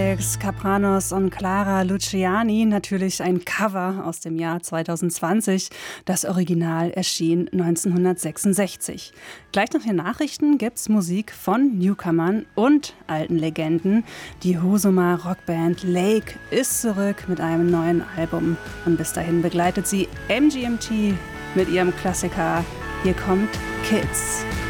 Alex Kapranos und Clara Luciani, natürlich ein Cover aus dem Jahr 2020. Das Original erschien 1966. Gleich nach den Nachrichten gibt's Musik von Newcomern und alten Legenden. Die Husumer Rockband Lake ist zurück mit einem neuen Album. Und bis dahin begleitet sie MGMT mit ihrem Klassiker Hier kommt Kids.